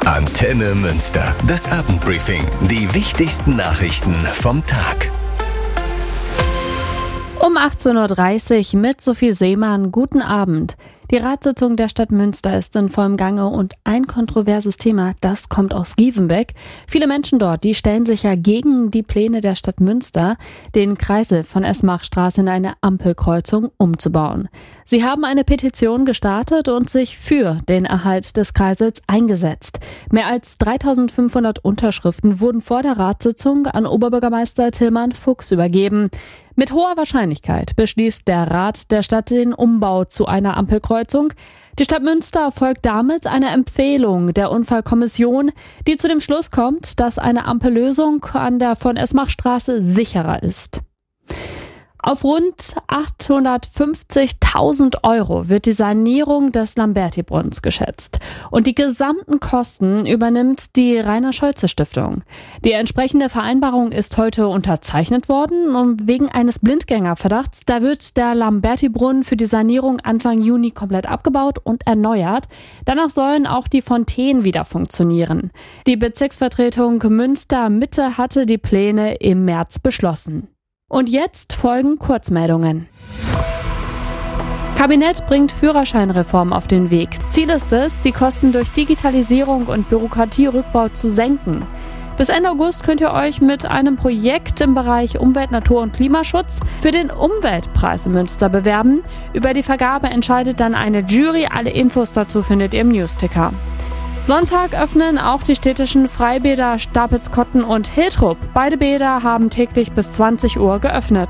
Antenne Münster. Das Abendbriefing. Die wichtigsten Nachrichten vom Tag. Um 18.30 Uhr mit Sophie Seemann. Guten Abend. Die Ratssitzung der Stadt Münster ist in vollem Gange und ein kontroverses Thema, das kommt aus Gievenbeck. Viele Menschen dort, die stellen sich ja gegen die Pläne der Stadt Münster, den Kreisel von Esmachstraße in eine Ampelkreuzung umzubauen. Sie haben eine Petition gestartet und sich für den Erhalt des Kreisels eingesetzt. Mehr als 3.500 Unterschriften wurden vor der Ratssitzung an Oberbürgermeister Tillmann Fuchs übergeben. Mit hoher Wahrscheinlichkeit beschließt der Rat der Stadt den Umbau zu einer Ampelkreuzung. Die Stadt Münster folgt damit einer Empfehlung der Unfallkommission, die zu dem Schluss kommt, dass eine Ampellösung an der von Esmachstraße sicherer ist. Auf rund 850.000 € wird die Sanierung des Lamberti-Brunnens geschätzt. Und die gesamten Kosten übernimmt die Rainer-Scholze-Stiftung. Die entsprechende Vereinbarung ist heute unterzeichnet worden und wegen eines Blindgängerverdachts, da wird der Lamberti-Brunnen für die Sanierung Anfang Juni komplett abgebaut und erneuert. Danach sollen auch die Fontänen wieder funktionieren. Die Bezirksvertretung Münster-Mitte hatte die Pläne im März beschlossen. Und jetzt folgen Kurzmeldungen. Kabinett bringt Führerscheinreform auf den Weg. Ziel ist es, die Kosten durch Digitalisierung und Bürokratierückbau zu senken. Bis Ende August könnt ihr euch mit einem Projekt im Bereich Umwelt, Natur und Klimaschutz für den Umweltpreis in Münster bewerben. Über die Vergabe entscheidet dann eine Jury. Alle Infos dazu findet ihr im Newsticker. Sonntag öffnen auch die städtischen Freibäder Stapelskotten und Hiltrup. Beide Bäder haben täglich bis 20 Uhr geöffnet.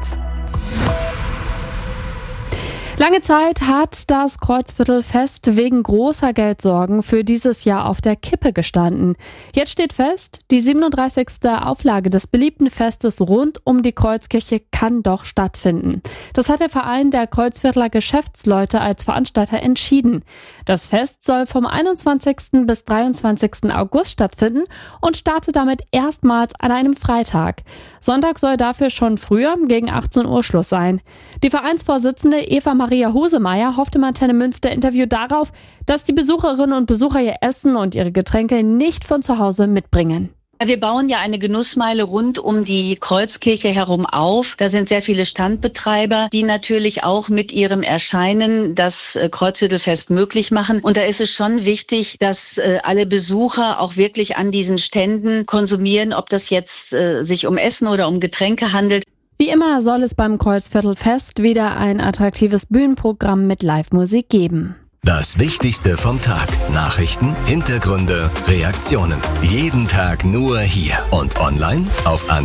Lange Zeit hat das Kreuzviertelfest wegen großer Geldsorgen für dieses Jahr auf der Kippe gestanden. Jetzt steht fest, die 37. Auflage des beliebten Festes rund um die Kreuzkirche kann doch stattfinden. Das hat der Verein der Kreuzviertler Geschäftsleute als Veranstalter entschieden. Das Fest soll vom 21. bis 23. August stattfinden und startet damit erstmals an einem Freitag. Sonntag soll dafür schon früher gegen 18 Uhr Schluss sein. Die Vereinsvorsitzende Eva Maria Husemeyer hofft im Antenne Münster Interview darauf, dass die Besucherinnen und Besucher ihr Essen und ihre Getränke nicht von zu Hause mitbringen. Wir bauen ja eine Genussmeile rund um die Kreuzkirche herum auf. Da sind sehr viele Standbetreiber, die natürlich auch mit ihrem Erscheinen das Kreuzviertelfest möglich machen. Und da ist es schon wichtig, dass alle Besucher auch wirklich an diesen Ständen konsumieren, ob das jetzt sich um Essen oder um Getränke handelt. Wie immer soll es beim Kreuzviertelfest wieder ein attraktives Bühnenprogramm mit Live-Musik geben. Das Wichtigste vom Tag. Nachrichten, Hintergründe, Reaktionen. Jeden Tag nur hier und online auf